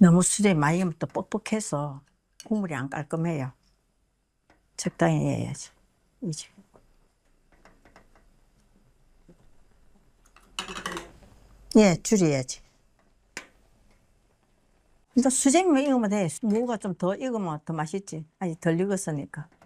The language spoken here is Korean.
너무 수제 많이 익으면 또 뻑뻑해서 국물이 안 깔끔해요. 적당히 해야지. 이제. 예, 줄여야지. 일단 수제면 익으면 돼. 무가 좀 더 익으면 더 맛있지. 아직 덜 익었으니까.